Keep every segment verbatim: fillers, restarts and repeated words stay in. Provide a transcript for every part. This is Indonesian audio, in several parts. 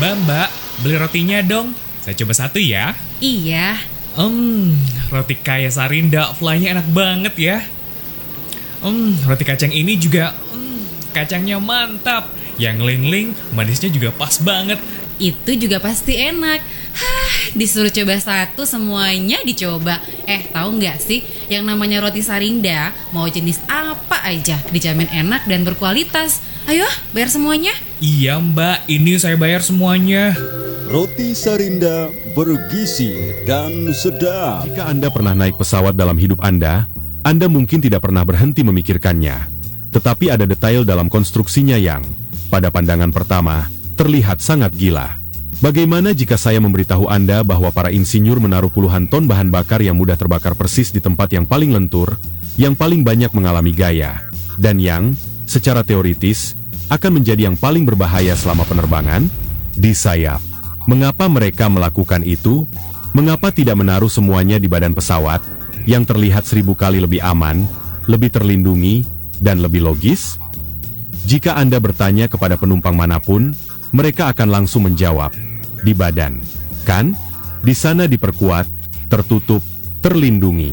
Mbak, mbak, beli rotinya dong. Saya coba satu ya. Iya. Hmm, roti kaya Sarinda, fly-nya enak banget ya. Hmm, roti kacang ini juga, hmm, kacangnya mantap. Yang ling-ling, manisnya juga pas banget. Itu juga pasti enak. Hah, disuruh coba satu semuanya dicoba. Eh, tahu nggak sih, yang namanya roti Sarinda, mau jenis apa aja dijamin enak dan berkualitas. Ayo, bayar semuanya. Iya mbak, ini saya bayar semuanya. Roti Sarinda bergizi dan sedap. Jika Anda pernah naik pesawat dalam hidup Anda, Anda mungkin tidak pernah berhenti memikirkannya. Tetapi ada detail dalam konstruksinya yang, pada pandangan pertama, terlihat sangat gila. Bagaimana jika saya memberitahu Anda bahwa para insinyur menaruh puluhan ton bahan bakar yang mudah terbakar persis di tempat yang paling lentur, yang paling banyak mengalami gaya, dan yang, secara teoritis, akan menjadi yang paling berbahaya selama penerbangan? Di sayap. Mengapa mereka melakukan itu? Mengapa tidak menaruh semuanya di badan pesawat, yang terlihat seribu kali lebih aman, lebih terlindungi, dan lebih logis? Jika Anda bertanya kepada penumpang manapun, mereka akan langsung menjawab, di badan, kan? Di sana diperkuat, tertutup, terlindungi.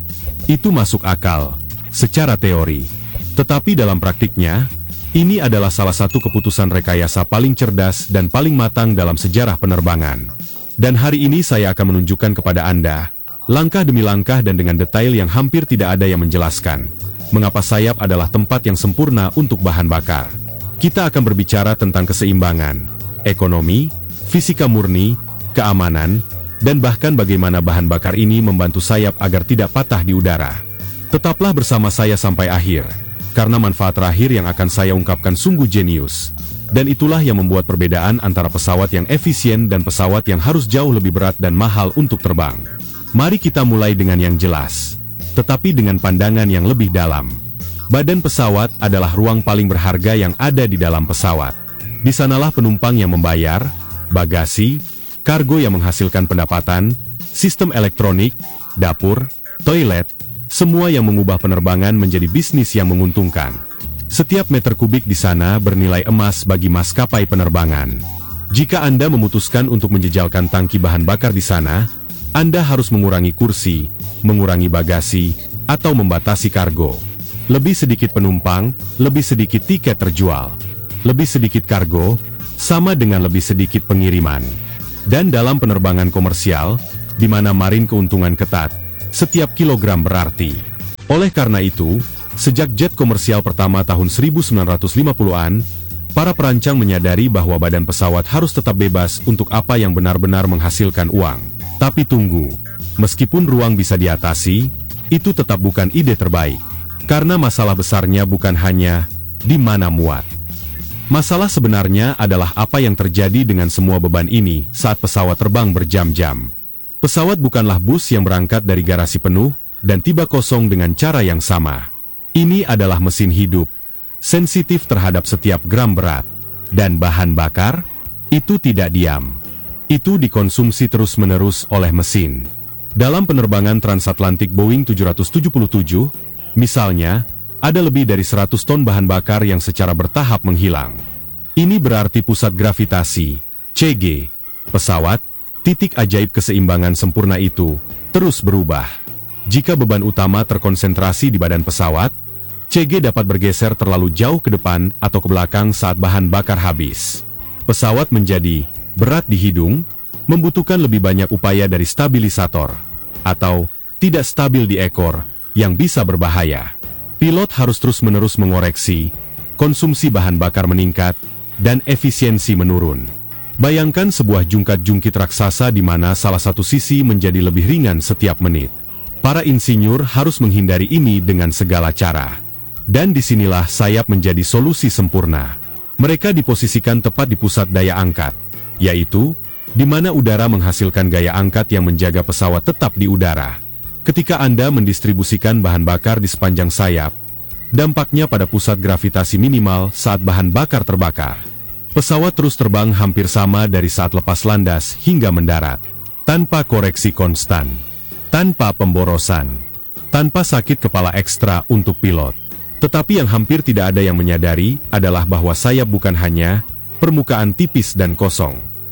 Itu masuk akal, secara teori. Tetapi dalam praktiknya, ini adalah salah satu keputusan rekayasa paling cerdas dan paling matang dalam sejarah penerbangan. Dan hari ini saya akan menunjukkan kepada Anda, langkah demi langkah dan dengan detail yang hampir tidak ada yang menjelaskan, mengapa sayap adalah tempat yang sempurna untuk bahan bakar. Kita akan berbicara tentang keseimbangan, ekonomi, fisika murni, keamanan, dan bahkan bagaimana bahan bakar ini membantu sayap agar tidak patah di udara. Tetaplah bersama saya sampai akhir, karena manfaat terakhir yang akan saya ungkapkan sungguh jenius. Dan itulah yang membuat perbedaan antara pesawat yang efisien dan pesawat yang harus jauh lebih berat dan mahal untuk terbang. Mari kita mulai dengan yang jelas, tetapi dengan pandangan yang lebih dalam. Badan pesawat adalah ruang paling berharga yang ada di dalam pesawat. Di sanalah penumpang yang membayar, bagasi, kargo yang menghasilkan pendapatan, sistem elektronik, dapur, toilet, semua yang mengubah penerbangan menjadi bisnis yang menguntungkan. Setiap meter kubik di sana bernilai emas bagi maskapai penerbangan. Jika Anda memutuskan untuk menjejalkan tangki bahan bakar di sana, Anda harus mengurangi kursi, mengurangi bagasi, atau membatasi kargo. Lebih sedikit penumpang, lebih sedikit tiket terjual. Lebih sedikit kargo, sama dengan lebih sedikit pengiriman. Dan dalam penerbangan komersial, di mana margin keuntungan ketat, setiap kilogram berarti. Oleh karena itu, sejak jet komersial pertama tahun seribu sembilan ratus lima puluhan, para perancang menyadari bahwa badan pesawat harus tetap bebas untuk apa yang benar-benar menghasilkan uang. Tapi tunggu, meskipun ruang bisa diatasi, itu tetap bukan ide terbaik. Karena masalah besarnya bukan hanya di mana muat. Masalah sebenarnya adalah apa yang terjadi dengan semua beban ini saat pesawat terbang berjam-jam. Pesawat bukanlah bus yang berangkat dari garasi penuh dan tiba kosong dengan cara yang sama. Ini adalah mesin hidup, sensitif terhadap setiap gram berat. Dan bahan bakar, itu tidak diam. Itu dikonsumsi terus-menerus oleh mesin. Dalam penerbangan transatlantik Boeing tujuh ratus tujuh puluh tujuh, misalnya, ada lebih dari seratus ton bahan bakar yang secara bertahap menghilang. Ini berarti pusat gravitasi, C G, pesawat, titik ajaib keseimbangan sempurna itu, terus berubah. Jika beban utama terkonsentrasi di badan pesawat, C G dapat bergeser terlalu jauh ke depan atau ke belakang saat bahan bakar habis. Pesawat menjadi berat di hidung, membutuhkan lebih banyak upaya dari stabilisator, atau tidak stabil di ekor, yang bisa berbahaya. Pilot harus terus-menerus mengoreksi, konsumsi bahan bakar meningkat, dan efisiensi menurun. Bayangkan sebuah jungkat-jungkit raksasa di mana salah satu sisi menjadi lebih ringan setiap menit. Para insinyur harus menghindari ini dengan segala cara. Dan disinilah sayap menjadi solusi sempurna. Mereka diposisikan tepat di pusat daya angkat, yaitu, di mana udara menghasilkan gaya angkat yang menjaga pesawat tetap di udara. Ketika Anda mendistribusikan bahan bakar di sepanjang sayap, dampaknya pada pusat gravitasi minimal saat bahan bakar terbakar. Pesawat terus terbang hampir sama dari saat lepas landas hingga mendarat, tanpa koreksi konstan, tanpa pemborosan, tanpa sakit kepala ekstra untuk pilot. Tetapi yang hampir tidak ada yang menyadari adalah bahwa sayap bukan hanya permukaan tipis dan kosong.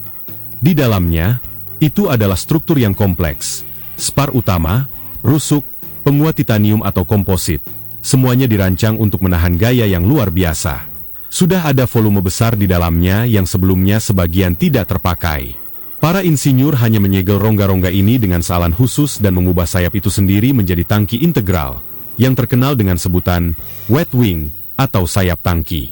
Di dalamnya, itu adalah struktur yang kompleks. Spar utama, rusuk, penguat titanium atau komposit. Semuanya dirancang untuk menahan gaya yang luar biasa. Sudah ada volume besar di dalamnya yang sebelumnya sebagian tidak terpakai. Para insinyur hanya menyegel rongga-rongga ini dengan salan khusus dan mengubah sayap itu sendiri menjadi tangki integral, yang terkenal dengan sebutan wet wing atau sayap tangki.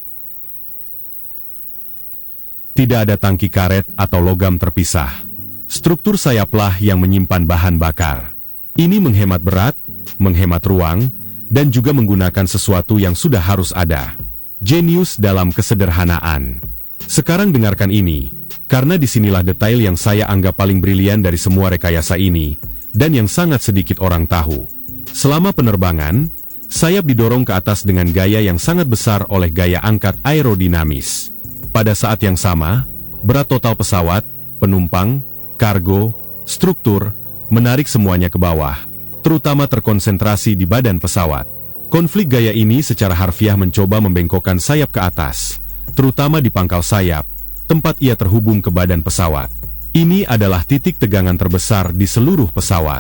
Tidak ada tangki karet atau logam terpisah. Struktur sayaplah yang menyimpan bahan bakar. Ini menghemat berat, menghemat ruang, dan juga menggunakan sesuatu yang sudah harus ada. Jenius dalam kesederhanaan. Sekarang dengarkan ini, karena disinilah detail yang saya anggap paling brilian dari semua rekayasa ini, dan yang sangat sedikit orang tahu. Selama penerbangan, sayap didorong ke atas dengan gaya yang sangat besar oleh gaya angkat aerodinamis. Pada saat yang sama, berat total pesawat, penumpang, kargo, struktur, menarik semuanya ke bawah, terutama terkonsentrasi di badan pesawat. Konflik gaya ini secara harfiah mencoba membengkokkan sayap ke atas, terutama di pangkal sayap, tempat ia terhubung ke badan pesawat. Ini adalah titik tegangan terbesar di seluruh pesawat.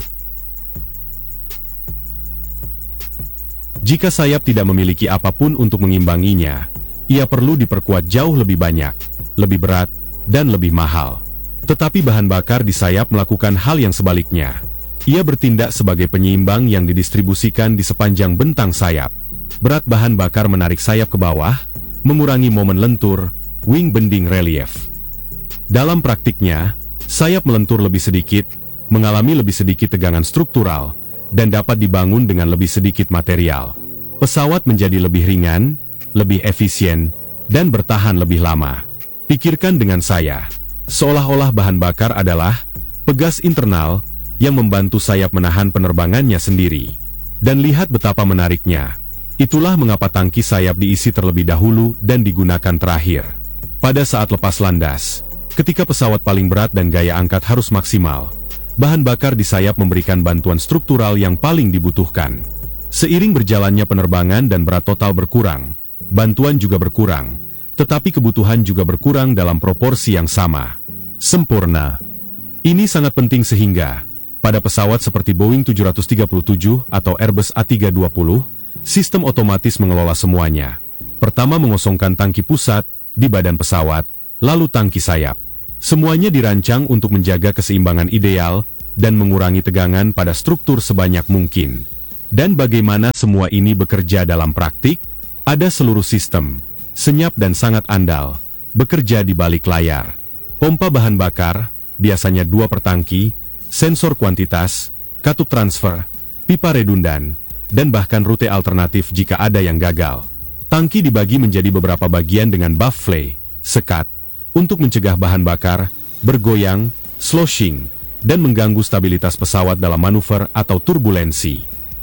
Jika sayap tidak memiliki apapun untuk mengimbanginya, ia perlu diperkuat jauh lebih banyak, lebih berat, dan lebih mahal. Tetapi bahan bakar di sayap melakukan hal yang sebaliknya. Ia bertindak sebagai penyeimbang yang didistribusikan di sepanjang bentang sayap. Berat bahan bakar menarik sayap ke bawah, mengurangi momen lentur, wing bending relief. Dalam praktiknya, sayap melentur lebih sedikit, mengalami lebih sedikit tegangan struktural, dan dapat dibangun dengan lebih sedikit material. Pesawat menjadi lebih ringan, lebih efisien, dan bertahan lebih lama. Pikirkan dengan saya. Seolah-olah bahan bakar adalah pegas internal yang membantu sayap menahan penerbangannya sendiri. Dan lihat betapa menariknya. Itulah mengapa tangki sayap diisi terlebih dahulu dan digunakan terakhir. Pada saat lepas landas, ketika pesawat paling berat dan gaya angkat harus maksimal, bahan bakar di sayap memberikan bantuan struktural yang paling dibutuhkan. Seiring berjalannya penerbangan dan berat total berkurang, bantuan juga berkurang, tetapi kebutuhan juga berkurang dalam proporsi yang sama. Sempurna. Ini sangat penting sehingga, pada pesawat seperti Boeing tujuh ratus tiga puluh tujuh atau Airbus A tiga dua puluh, sistem otomatis mengelola semuanya. Pertama mengosongkan tangki pusat di badan pesawat, lalu tangki sayap. Semuanya dirancang untuk menjaga keseimbangan ideal dan mengurangi tegangan pada struktur sebanyak mungkin. Dan bagaimana semua ini bekerja dalam praktik? Ada seluruh sistem, senyap dan sangat andal, bekerja di balik layar. Pompa bahan bakar, biasanya dua per tangki, sensor kuantitas, katup transfer, pipa redundan, dan bahkan rute alternatif jika ada yang gagal. Tangki dibagi menjadi beberapa bagian dengan buff flay, sekat, untuk mencegah bahan bakar, bergoyang, sloshing, dan mengganggu stabilitas pesawat dalam manuver atau turbulensi.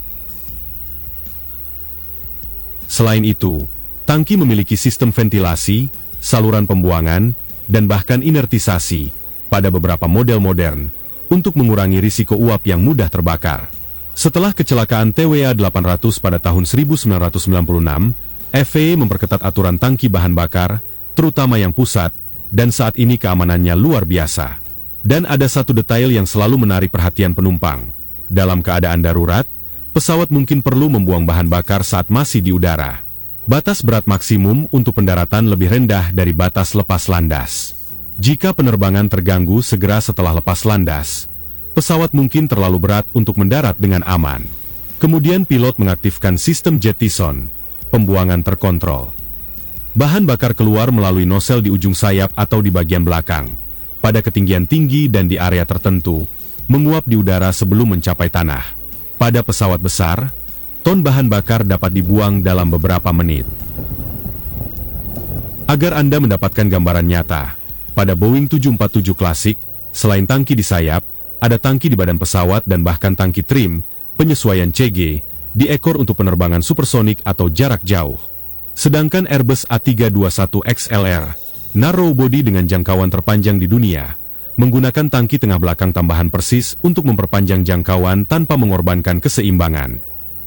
Selain itu, tangki memiliki sistem ventilasi, saluran pembuangan, dan bahkan inertisasi pada beberapa model modern untuk mengurangi risiko uap yang mudah terbakar. Setelah kecelakaan T W A delapan ratus pada tahun seribu sembilan ratus sembilan puluh enam, F A A memperketat aturan tangki bahan bakar, terutama yang pusat, dan saat ini keamanannya luar biasa. Dan ada satu detail yang selalu menarik perhatian penumpang. Dalam keadaan darurat, pesawat mungkin perlu membuang bahan bakar saat masih di udara. Batas berat maksimum untuk pendaratan lebih rendah dari batas lepas landas. Jika penerbangan terganggu segera setelah lepas landas, pesawat mungkin terlalu berat untuk mendarat dengan aman. Kemudian pilot mengaktifkan sistem jettison, pembuangan terkontrol. Bahan bakar keluar melalui nosel di ujung sayap atau di bagian belakang, pada ketinggian tinggi dan di area tertentu, menguap di udara sebelum mencapai tanah. Pada pesawat besar, ton bahan bakar dapat dibuang dalam beberapa menit. Agar Anda mendapatkan gambaran nyata, pada Boeing tujuh empat tujuh klasik, selain tangki di sayap, ada tangki di badan pesawat dan bahkan tangki trim, penyesuaian C G, di ekor untuk penerbangan supersonik atau jarak jauh. Sedangkan Airbus A tiga dua satu X L R, narrow body dengan jangkauan terpanjang di dunia, menggunakan tangki tengah belakang tambahan persis untuk memperpanjang jangkauan tanpa mengorbankan keseimbangan.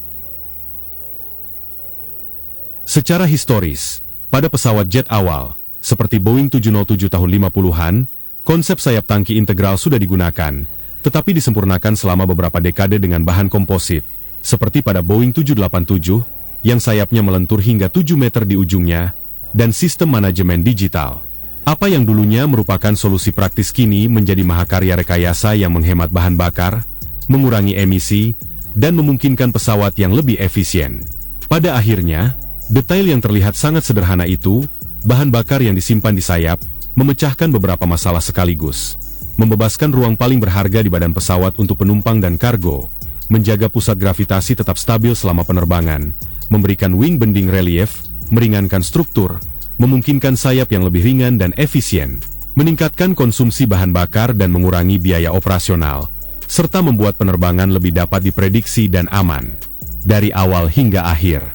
Secara historis, pada pesawat jet awal, seperti Boeing tujuh nol tujuh tahun lima puluhan, Konsep sayap tangki integral sudah digunakan, tetapi disempurnakan selama beberapa dekade dengan bahan komposit, seperti pada Boeing tujuh delapan tujuh, yang sayapnya melentur hingga tujuh meter di ujungnya, dan sistem manajemen digital. Apa yang dulunya merupakan solusi praktis kini menjadi mahakarya rekayasa yang menghemat bahan bakar, mengurangi emisi, dan memungkinkan pesawat yang lebih efisien. Pada akhirnya, detail yang terlihat sangat sederhana itu, bahan bakar yang disimpan di sayap, memecahkan beberapa masalah sekaligus, membebaskan ruang paling berharga di badan pesawat untuk penumpang dan kargo, menjaga pusat gravitasi tetap stabil selama penerbangan, memberikan wing bending relief, meringankan struktur, memungkinkan sayap yang lebih ringan dan efisien, meningkatkan konsumsi bahan bakar dan mengurangi biaya operasional, serta membuat penerbangan lebih dapat diprediksi dan aman, dari awal hingga akhir.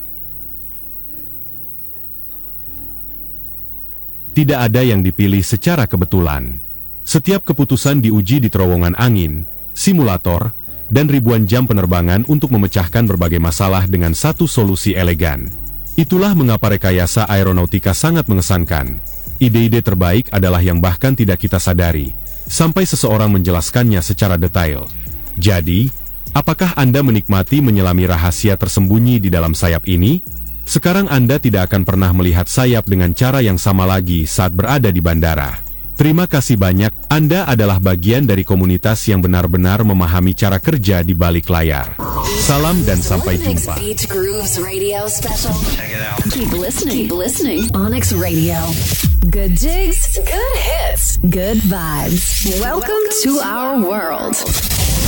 Tidak ada yang dipilih secara kebetulan. Setiap keputusan diuji di terowongan angin, simulator, dan ribuan jam penerbangan untuk memecahkan berbagai masalah dengan satu solusi elegan. Itulah mengapa rekayasa aeronautika sangat mengesankan. Ide-ide terbaik adalah yang bahkan tidak kita sadari, sampai seseorang menjelaskannya secara detail. Jadi, apakah Anda menikmati menyelami rahasia tersembunyi di dalam sayap ini? Sekarang Anda tidak akan pernah melihat sayap dengan cara yang sama lagi saat berada di bandara. Terima kasih banyak, Anda adalah bagian dari komunitas yang benar-benar memahami cara kerja di balik layar. Salam dan sampai jumpa. Keep listening, keep listening. Onyx Radio. Good jigs, good hits, good vibes. Welcome to our world.